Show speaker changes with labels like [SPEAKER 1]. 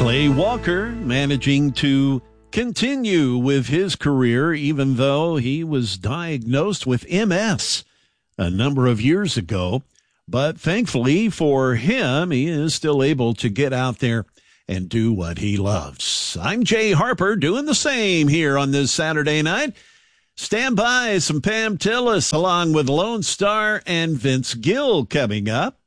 [SPEAKER 1] Clay Walker managing to continue with his career even though he was diagnosed with MS a number of years ago. But thankfully for him, he is still able to get out there and do what he loves. I'm Jay Harper doing the same here on this Saturday night. Stand by, some Pam Tillis along with Lone Star and Vince Gill coming up.